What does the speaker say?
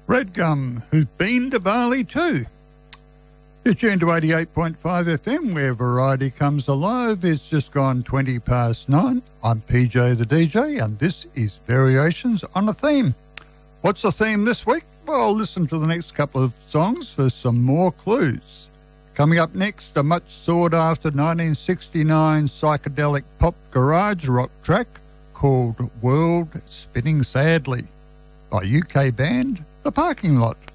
Red Gum, who's been to Bali too. You're tuned to 88.5 FM, where variety comes alive. It's just gone 20 past 9. I'm PJ the DJ, and this is Variations on a Theme. What's the theme this week? Well, listen to the next couple of songs for some more clues. Coming up next, a much sought-after 1969 psychedelic pop garage rock track called World Spinning Sadly by UK band The Parking Lot.